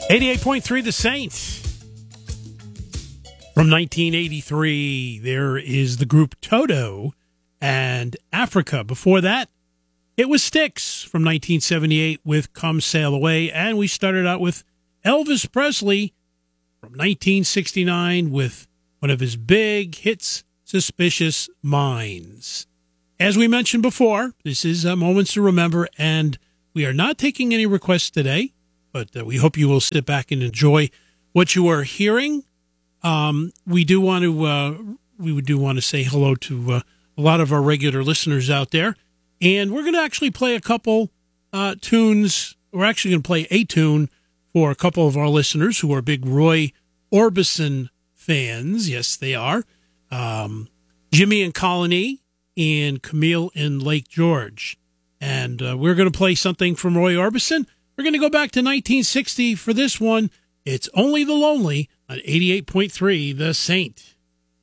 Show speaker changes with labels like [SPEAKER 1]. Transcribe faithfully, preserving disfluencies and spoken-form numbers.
[SPEAKER 1] eighty-eight point three The Saint. From nineteen eighty-three, there is the group Toto and Africa. Before that, it was Styx from nineteen seventy-eight with Come Sail Away. And we started out with Elvis Presley from nineteen sixty-nine with one of his big hits, Suspicious Minds. As we mentioned before, this is uh, Moments to Remember, and we are not taking any requests today, but uh, we hope you will sit back and enjoy what you are hearing. Um, we do want to uh, we do want to say hello to uh, a lot of our regular listeners out there, and we're going to actually play a couple uh, tunes. We're actually going to play a tune for a couple of our listeners who are big Roy Orbison fans. Yes, they are. Um, Jimmy and Colony and Camille in Lake George. And uh, we're going to play something from Roy Orbison. We're going to go back to nineteen sixty for this one. It's Only the Lonely on eighty-eight point three The Saint.